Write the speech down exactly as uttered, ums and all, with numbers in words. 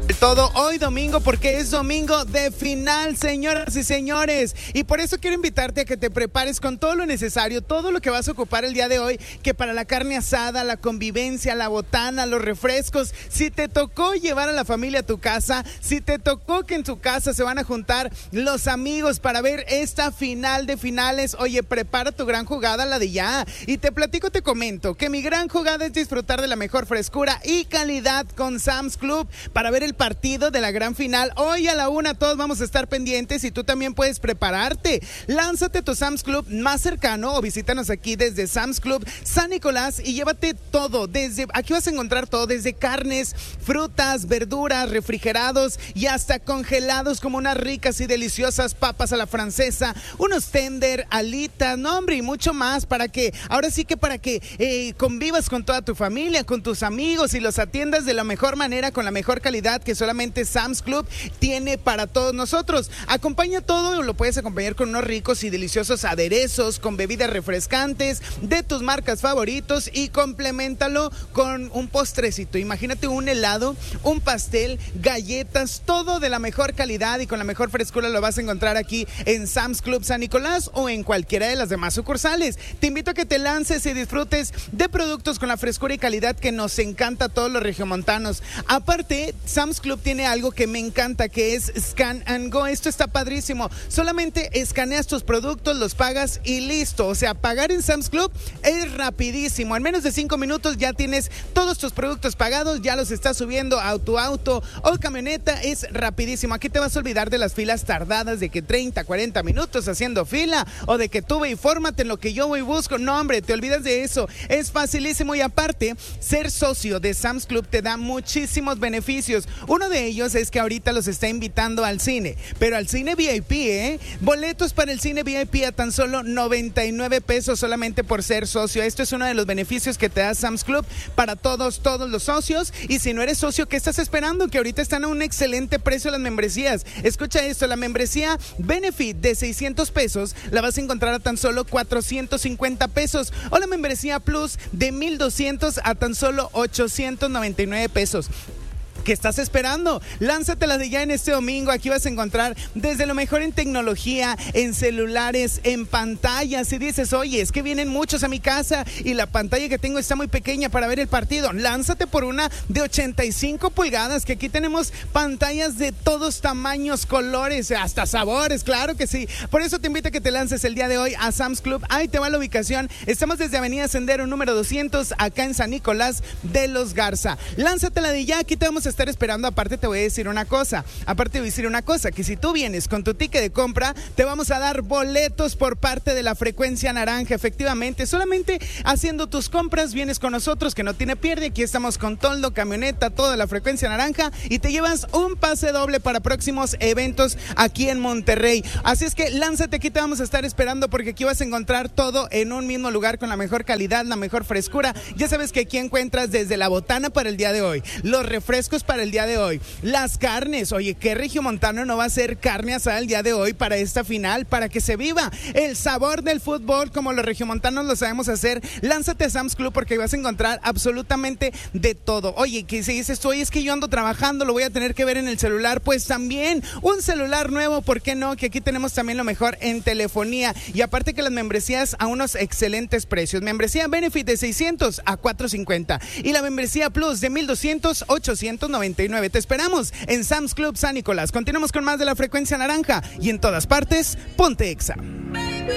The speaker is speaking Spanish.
Todo hoy domingo, porque es domingo de final, señoras y señores, y por eso quiero invitarte a que te prepares con todo lo necesario, todo lo que vas a ocupar el día de hoy, que para la carne asada, la convivencia, la botana, los refrescos. Si te tocó llevar a la familia a tu casa, si te tocó que en tu casa se van a juntar los amigos para ver esta final de finales, oye, prepara tu gran jugada, la de ya. Y te platico, te comento que mi gran jugada es disfrutar de la mejor frescura y calidad con Sam's Club para ver el partido de la gran final. Hoy a la una todos vamos a estar pendientes y tú también puedes prepararte. Lánzate a tu Sam's Club más cercano o visítanos aquí desde Sam's Club San Nicolás y llévate todo. Desde aquí vas a encontrar todo, desde carnes, frutas, verduras, refrigerados y hasta congelados, como unas ricas y deliciosas papas a la francesa, unos tender, alitas, no hombre, y mucho más, para que, ahora sí que para que eh, convivas con toda tu familia, con tus amigos y los atiendas de la mejor manera, con la mejor calidad que solamente Sam's Club tiene para todos nosotros. Acompaña todo, lo puedes acompañar con unos ricos y deliciosos aderezos, con bebidas refrescantes de tus marcas favoritos y compleméntalo con un postrecito. Imagínate un helado, un pastel, galletas, todo de la mejor calidad y con la mejor frescura lo vas a encontrar aquí en Sam's Club San Nicolás o en cualquiera de las demás sucursales. Te invito a que te lances y disfrutes de productos con la frescura y calidad que nos encanta a todos los regiomontanos. Aparte, Sam's Club tiene algo que me encanta, que es Scan and Go. Esto está padrísimo. Solamente escaneas tus productos, los pagas y listo. O sea, pagar en Sam's Club es rapidísimo. En menos de cinco minutos ya tienes todos tus productos pagados, ya los estás subiendo a tu auto o camioneta. Es rapidísimo. Aquí te vas a olvidar de las filas tardadas, de que treinta, cuarenta minutos haciendo fila, o de que tú ve y fórmate en lo que yo voy y busco. No, hombre, te olvidas de eso. Es facilísimo y aparte, ser socio de Sam's Club te da muchísimos beneficios. Uno de ellos es que ahorita los está invitando al cine, pero al cine V I P, ¿eh? Boletos para el cine V I P a tan solo noventa y nueve pesos solamente por ser socio. Esto es uno de los beneficios que te da Sam's Club para todos, todos los socios. Y si no eres socio, ¿qué estás esperando? Que ahorita están a un excelente precio las membresías. Escucha esto, la membresía Benefit de seiscientos pesos la vas a encontrar a tan solo cuatrocientos cincuenta pesos, o la membresía Plus de mil doscientos a tan solo ochocientos noventa y nueve pesos. ¿Qué estás esperando? Lánzatela de ya en este domingo. Aquí vas a encontrar desde lo mejor en tecnología, en celulares, en pantallas. Si dices, oye, es que vienen muchos a mi casa y la pantalla que tengo está muy pequeña para ver el partido, lánzate por una de ochenta y cinco pulgadas, que aquí tenemos pantallas de todos tamaños, colores, hasta sabores, claro que sí. Por eso te invito a que te lances el día de hoy a Sam's Club. Ahí te va la ubicación. Estamos desde Avenida Sendero número doscientos, acá en San Nicolás de los Garza. Lánzatela de ya, aquí te vamos a estar esperando. Aparte te voy a decir una cosa, aparte te voy a decir una cosa, que si tú vienes con tu ticket de compra, te vamos a dar boletos por parte de la Frecuencia Naranja. Efectivamente, solamente haciendo tus compras vienes con nosotros, que no tiene pierde. Aquí estamos con toldo, camioneta, toda la Frecuencia Naranja, y te llevas un pase doble para próximos eventos aquí en Monterrey. Así es que lánzate, aquí te vamos a estar esperando, porque aquí vas a encontrar todo en un mismo lugar con la mejor calidad, la mejor frescura. Ya sabes que aquí encuentras desde la botana para el día de hoy, los refrescos para el día de hoy, las carnes. Oye, ¿qué regiomontano no va a hacer carne asada el día de hoy para esta final? Para que se viva el sabor del fútbol como los regiomontanos lo sabemos hacer. Lánzate a Sam's Club, porque vas a encontrar absolutamente de todo. Oye, que si dices tú, oye, es que yo ando trabajando, lo voy a tener que ver en el celular, pues también un celular nuevo, ¿por qué no? Que aquí tenemos también lo mejor en telefonía, y aparte que las membresías a unos excelentes precios. Membresía Benefit de seiscientos a cuatrocientos cincuenta y la membresía Plus de mil doscientos a ochocientos noventa y nueve. Te esperamos en Sam's Club San Nicolás. Continuamos con más de la Frecuencia Naranja, y en todas partes, ponte Exa.